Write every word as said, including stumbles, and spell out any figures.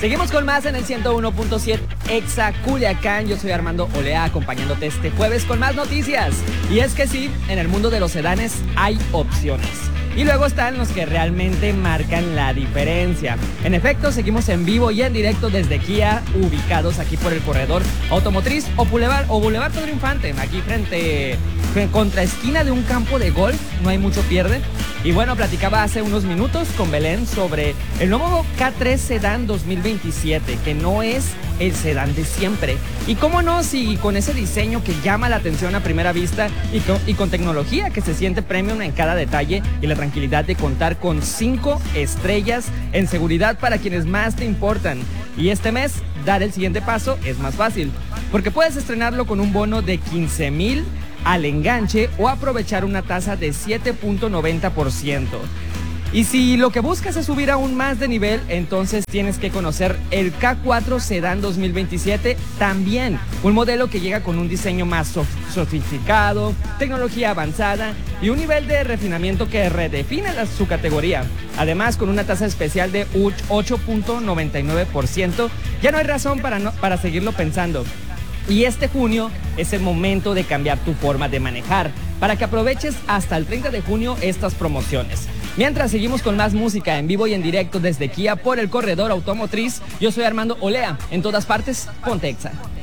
Seguimos con más en el ciento uno punto siete Exa Culiacán. Yo soy Armando Olea, acompañándote este jueves con más noticias. Y es que sí, en el mundo de los sedanes hay opciones. Y luego están los que realmente marcan la diferencia. En efecto, seguimos en vivo y en directo desde Kia, ubicados aquí por el corredor automotriz o Boulevard, o Boulevard Pedro Infante, aquí frente, contra esquina de un campo de golf, no hay mucho pierde. Y bueno, platicaba hace unos minutos con Belén sobre el nuevo K tres Sedán dos mil veintisiete, que no es el sedán de siempre. Y cómo no, si con ese diseño que llama la atención a primera vista y con, y con tecnología que se siente premium en cada detalle y la tranquilidad de contar con cinco estrellas en seguridad para quienes más te importan. Y este mes, dar el siguiente paso es más fácil, porque puedes estrenarlo con un bono de quince mil al enganche o aprovechar una tasa de siete punto noventa por ciento. Y si lo que buscas es subir aún más de nivel, entonces tienes que conocer el K cuatro Sedán dos mil veintisiete, también un modelo que llega con un diseño más sofisticado, tecnología avanzada y un nivel de refinamiento que redefine la, su categoría. Además, con una tasa especial de ocho punto noventa y nueve por ciento, ya no hay razón para, no, para seguirlo pensando. Y este junio es el momento de cambiar tu forma de manejar, para que aproveches hasta el treinta de junio estas promociones. Mientras seguimos con más música en vivo y en directo desde Kia por el corredor automotriz, yo soy Armando Olea. En todas partes, ponte Exa.